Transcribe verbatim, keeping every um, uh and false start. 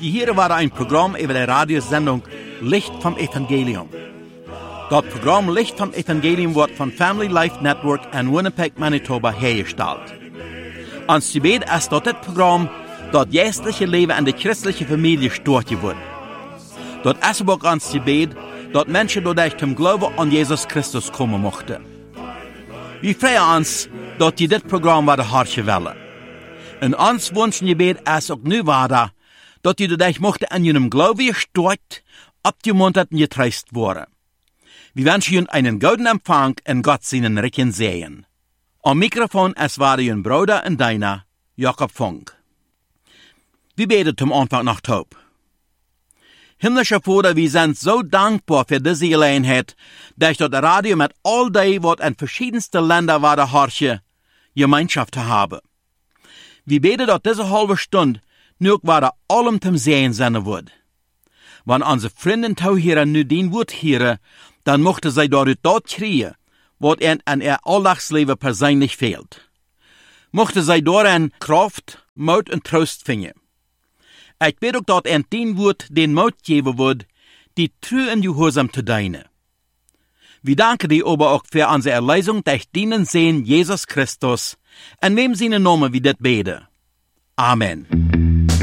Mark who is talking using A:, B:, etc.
A: Hier war ein Programm über die Radiosendung Licht vom Evangelium. Das Programm Licht vom Evangelium wird von Family Life Network in Winnipeg, Manitoba hergestellt. Ons gebed ist dat dit Programm das geestliche Leben in der christlichen Familie stärken wird. Das ist auch ons gebed, dass Menschen dadurch zum Glauben an Jesus Christus kommen mochten. Wir freuen uns, dass die das Programm werden hartje wollen. Und ons wünschen gebed ist auch nu weiter, dass die dadurch mochten an ihrem Glauben gestärkt, abgemuntert und getröstet worden. Wir wünschen Ihnen einen guten Empfang und Gott seinen Recken sehen. Am Mikrofon es war Ihr Bruder und deiner, Jakob Funk. Wir beten zum Anfang nach Taub. Himmlischer Vater, wir sind so dankbar für diese Gelegenheit, dass das Radio mit all dem, was in verschiedensten Ländern war, der Harche, Gemeinschaft haben. Wir beten, dass diese halbe Stunde nur war allem zum Sehen sein wird. Wenn unsere Freunde Tauhörer nu den Wort hören, dann mochte sie dort dort kriegen, was ihnen an ihr Alltagsleben persönlich fehlt. Mochte sie darin Kraft, Mut und Trost finden. Ich bete auch, dass ihnen den Wort den Mut geben wird, die treu und gehorsam zu dienen. Wir danken dir aber auch für unsere Erlösung durch deinen Sohn Jesus Christus, in wem seine Namen wir das beten. Amen.